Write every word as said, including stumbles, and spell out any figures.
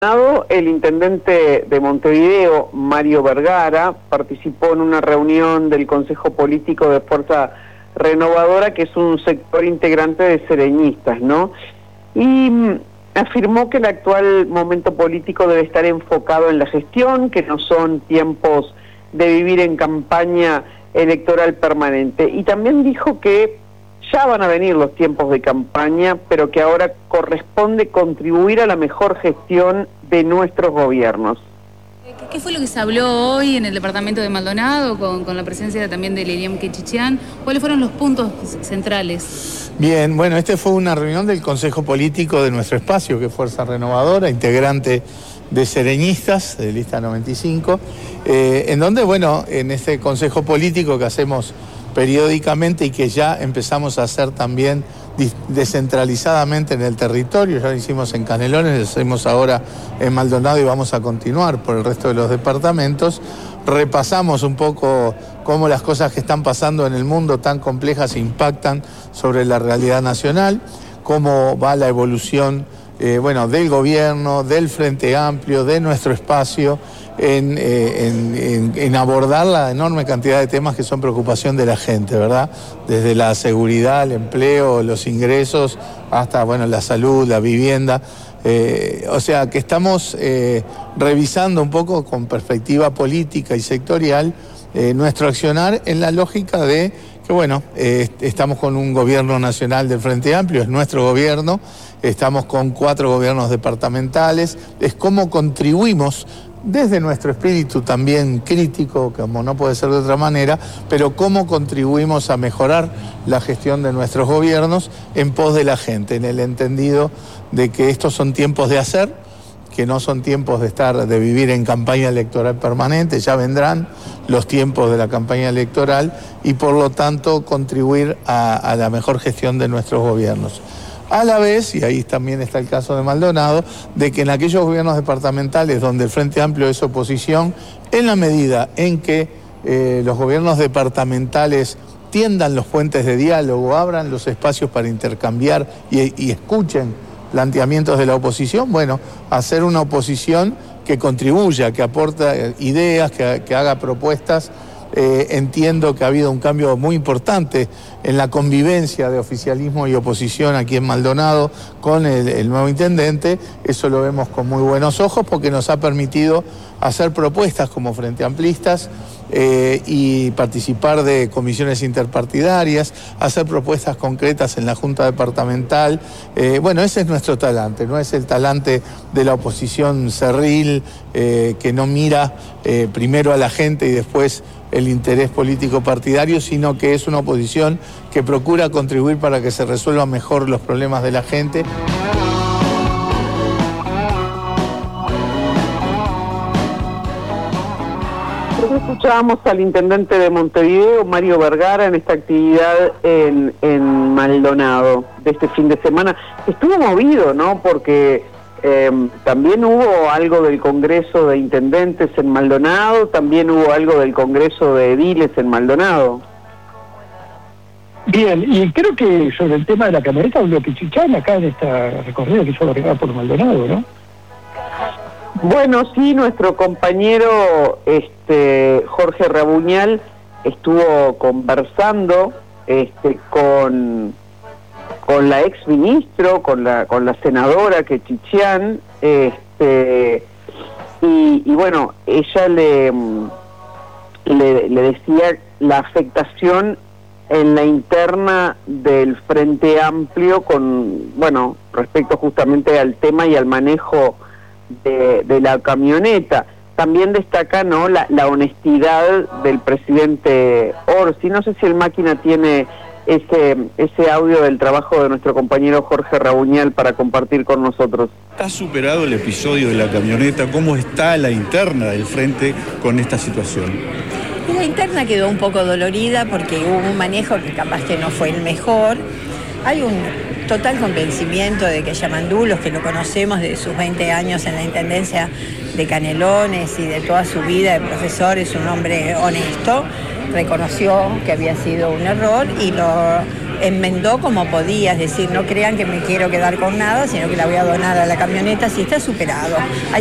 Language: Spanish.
El intendente de Montevideo, Mario Vergara, participó en una reunión del Consejo Político de Fuerza Renovadora, que es un sector integrante de sereñistas, ¿no? Y mm, afirmó que el actual momento político debe estar enfocado en la gestión, que no son tiempos de vivir en campaña electoral permanente. Y también dijo que ya van a venir los tiempos de campaña, pero que ahora corresponde contribuir a la mejor gestión de nuestros gobiernos. ¿Qué fue lo que se habló hoy en el departamento de Maldonado con, con la presencia también de Lilian Quechichán? ¿Cuáles fueron los puntos centrales? Bien, bueno, este fue una reunión del Consejo Político de nuestro espacio, que es Fuerza Renovadora, integrante de sereñistas, de lista noventa y cinco, eh, en donde, bueno, en este Consejo Político que hacemos periódicamente y que ya empezamos a hacer también descentralizadamente en el territorio, ya lo hicimos en Canelones, lo hacemos ahora en Maldonado y vamos a continuar por el resto de los departamentos. Repasamos un poco cómo las cosas que están pasando en el mundo tan complejas impactan sobre la realidad nacional, cómo va la evolución eh, bueno, del gobierno, del Frente Amplio, de nuestro espacio, En, eh, en, en, en abordar la enorme cantidad de temas que son preocupación de la gente, ¿verdad? Desde la seguridad, el empleo, los ingresos, hasta, bueno, la salud, la vivienda. Eh, o sea, que estamos eh, revisando un poco con perspectiva política y sectorial eh, nuestro accionar en la lógica de que, bueno, eh, estamos con un gobierno nacional del Frente Amplio, es nuestro gobierno, estamos con cuatro gobiernos departamentales, es cómo contribuimos desde nuestro espíritu también crítico, como no puede ser de otra manera, pero cómo contribuimos a mejorar la gestión de nuestros gobiernos en pos de la gente, en el entendido de que estos son tiempos de hacer, que no son tiempos de estar, de vivir en campaña electoral permanente, ya vendrán los tiempos de la campaña electoral y por lo tanto contribuir a, a la mejor gestión de nuestros gobiernos. A la vez, y ahí también está el caso de Maldonado, de que en aquellos gobiernos departamentales donde el Frente Amplio es oposición, en la medida en que eh, los gobiernos departamentales tiendan los puentes de diálogo, abran los espacios para intercambiar y, y escuchen planteamientos de la oposición, bueno, hacer una oposición que contribuya, que aporta ideas, que, que haga propuestas. Eh, entiendo que ha habido un cambio muy importante en la convivencia de oficialismo y oposición aquí en Maldonado con el, el nuevo intendente. Eso lo vemos con muy buenos ojos porque nos ha permitido hacer propuestas como Frente Amplistas eh, y participar de comisiones interpartidarias, hacer propuestas concretas en la Junta Departamental. Eh, bueno, ese es nuestro talante, no es el talante de la oposición cerril eh, que no mira eh, primero a la gente y después el interés político partidario, sino que es una oposición que procura contribuir para que se resuelvan mejor los problemas de la gente. Escuchábamos al intendente de Montevideo, Mario Vergara, en esta actividad en, en Maldonado de este fin de semana. Estuvo movido, ¿no? Porque Eh, también hubo algo del Congreso de Intendentes en Maldonado, también hubo algo del Congreso de Ediles en Maldonado. Bien, y creo que sobre el tema de la camioneta habló Quechichán acá en esta recorrida que hizo la que va por Maldonado, ¿no? Bueno, sí, nuestro compañero este Jorge Rabuñal estuvo conversando este con... con la ex ministro, con la con la senadora Quechichán, este, y, y bueno, ella le, le le decía la afectación en la interna del Frente Amplio con, bueno, respecto justamente al tema y al manejo de, de la camioneta. También destaca, ¿no?, la, la honestidad del presidente Orsi. No sé si el máquina tiene ese ese audio del trabajo de nuestro compañero Jorge Rabuñal para compartir con nosotros. ¿Está superado el episodio de la camioneta? ¿Cómo está la interna del frente con esta situación? La interna quedó un poco dolorida porque hubo un manejo que capaz que no fue el mejor. Hay un total convencimiento de que Yamandú, los que lo conocemos de sus veinte años en la Intendencia de Canelones y de toda su vida de profesor, es un hombre honesto, reconoció que había sido un error y lo enmendó como podía, es decir, no crean que me quiero quedar con nada, sino que la voy a donar a la camioneta, si está superado. Hay